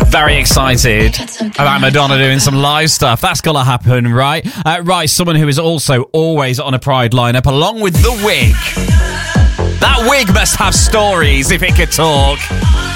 Very excited about Madonna doing some live stuff. That's got to happen, right? Right, someone who is also always on a Pride lineup, along with the wig. That wig must have stories if it could talk.